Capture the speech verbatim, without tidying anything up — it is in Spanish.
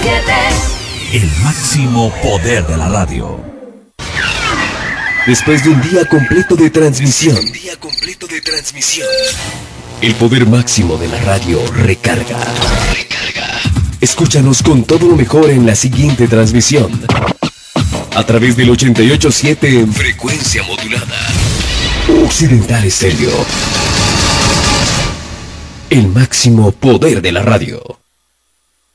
siete. El máximo poder de la radio. Después de un día completo de transmisión, un día completo de transmisión, el poder máximo de la radio recarga. Recarga. Escúchanos con todo lo mejor en la siguiente transmisión. A través del ochenta y ocho punto siete en frecuencia modulada. Occidental Estéreo. El máximo poder de la radio.